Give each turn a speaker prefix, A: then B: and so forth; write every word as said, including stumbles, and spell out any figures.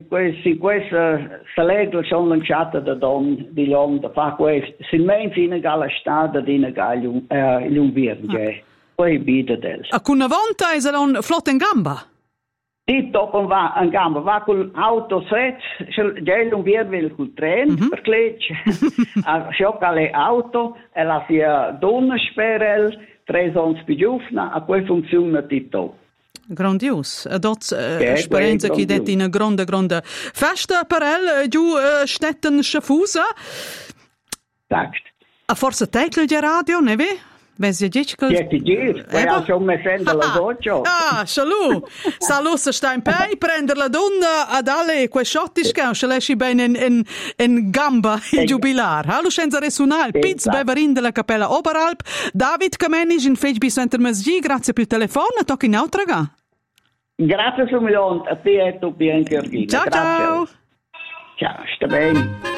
A: questi, questa legge sono lanciate da Don di Londra, fa questo, se mentre in gala strada di una gala un virge, poi bide del.
B: A una volta è un flotto in gamba?
A: Sì, dopo va in gamba, va con l'auto stretch, già un virge col treno, mm-hmm. perché a sciocca le auto, e la sia donna sperel, tre ons pigiufna, a quel funziona tutto.
B: Grandios. Dat uh, esperienza che det in una grande, grande festa per el, giù uh, stetten schafusa.
A: Sagt.
B: A forse teclo di radio, ne ve? Vezi dicicol.
A: Siete gir, poi ha schon me sento la goccio.
B: Ah, salu. Salu se sta in pei, prendere la donna ad alle quei scottische, o se lesci bene in, in, in gamba il giubilar. Hallo scenza resonal, Piz Beverin della Cappella Oberalp, David Kamenic in Fage bis Center Mesgi, grazie per il telefono, tocca in autraga.
A: Grazie su milione, a te e tu bien Georgina.
B: Ciao, ciao.
A: Ciao, sta bene.